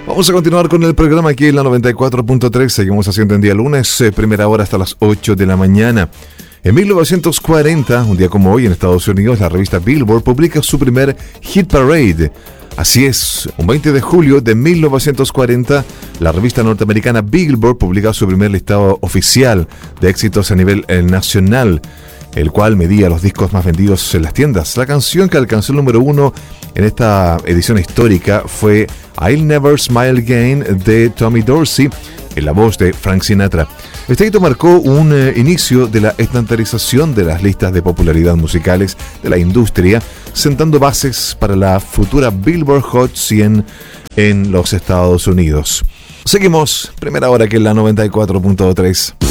Vamos a continuar con el programa aquí en la 94.3. Seguimos haciendo en día lunes, primera hora hasta las 8 de la mañana. En 1940, un día como hoy en Estados Unidos, la revista Billboard publica su primer Hit Parade. Así es, un 20 de julio de 1940, la revista norteamericana Billboard publica su primer listado oficial de éxitos a nivel nacional, el cual medía los discos más vendidos en las tiendas. La canción que alcanzó el número 1 en esta edición histórica fue I'll Never Smile Again de Tommy Dorsey, en la voz de Frank Sinatra. Este hito marcó un inicio de la estandarización de las listas de popularidad musicales de la industria, sentando bases para la futura Billboard Hot 100 en los Estados Unidos. Seguimos, primera hora aquí en la 94.3.